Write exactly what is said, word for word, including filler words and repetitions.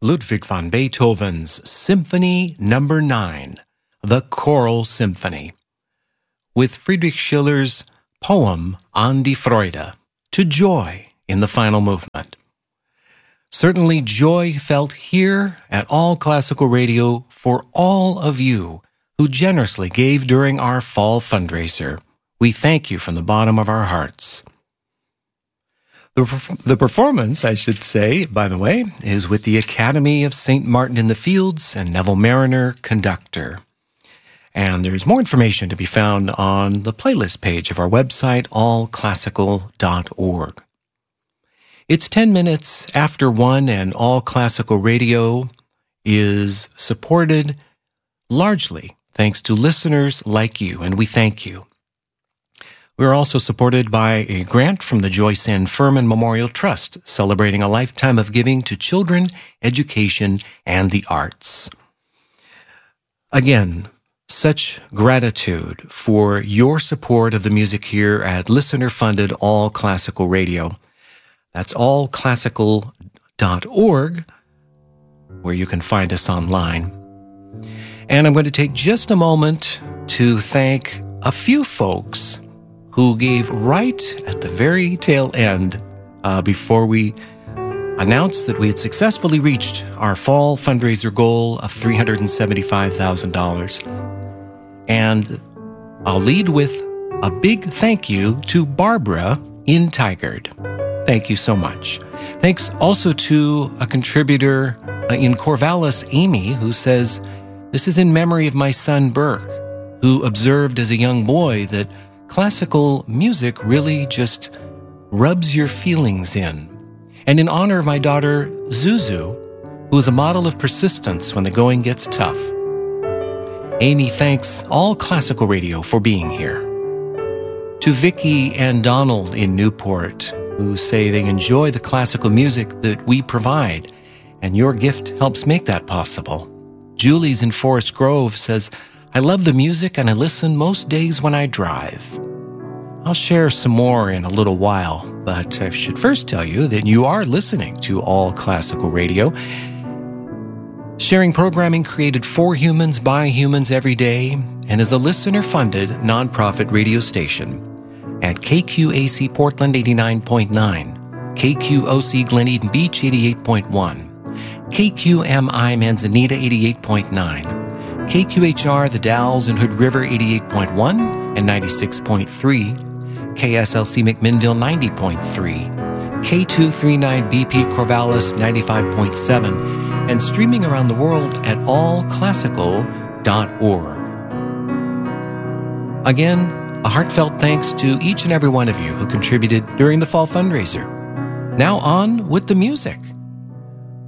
Ludwig van Beethoven's Symphony Number nine, the Choral Symphony, with Friedrich Schiller's poem An die Freude, to joy in the final movement. Certainly joy felt here at All Classical Radio for all of you who generously gave during our fall fundraiser. We thank you from the bottom of our hearts. The, the performance, I should say, by the way, is with the Academy of Saint Martin in the Fields and Neville Mariner conductor. And there's more information to be found on the playlist page of our website, all classical dot org. It's ten minutes after one, and All Classical Radio is supported largely thanks to listeners like you, and we thank you. We're also supported by a grant from the Joyce N. Furman Memorial Trust, celebrating a lifetime of giving to children, education, and the arts. Again, such gratitude for your support of the music here at listener-funded All Classical Radio. That's all classical dot org, where you can find us online. And I'm going to take just a moment to thank a few folks who gave right at the very tail end uh, before we announced that we had successfully reached our fall fundraiser goal of three hundred seventy-five thousand dollars. And I'll lead with a big thank you to Barbara in Tigard. Thank you so much. Thanks also to a contributor uh, in Corvallis, Amy, who says, "This is in memory of my son, Burke, who observed as a young boy that classical music really just rubs your feelings in. And in honor of my daughter, Zuzu, who is a model of persistence when the going gets tough." Amy thanks All Classical Radio for being here. To Vicky and Donald in Newport, who say they enjoy the classical music that we provide, and your gift helps make that possible. Julie's in Forest Grove says, "I love the music and I listen most days when I drive." I'll share some more in a little while, but I should first tell you that you are listening to All Classical Radio, sharing programming created for humans by humans every day, and is a listener-funded nonprofit radio station at K Q A C Portland eighty-nine point nine, K Q O C Glen Eden Beach eighty-eight point one, K Q M I Manzanita eighty-eight point nine, K Q H R The Dalles and Hood River eighty-eight point one and ninety-six point three, K S L C McMinnville ninety point three, K two thirty-nine B P Corvallis ninety-five point seven, and streaming around the world at all classical dot org. Again, a heartfelt thanks to each and every one of you who contributed during the fall fundraiser. Now on with the music.